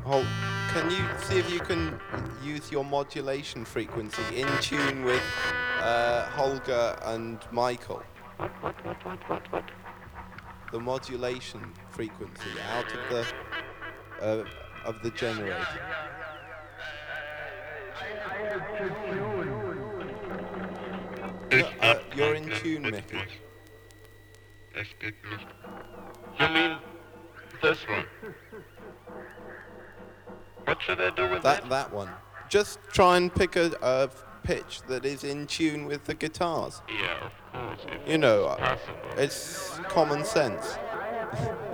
Hold, can you see if you can use your modulation frequency in tune with Holger and Michael? The modulation frequency out of the generator. No, you're in tune, Mickey. Es geht nicht. You mean this one? What should I do with that? That one. Just try and pick a pitch that is in tune with the guitars. Yeah, of course. You know, Possible. it's common sense.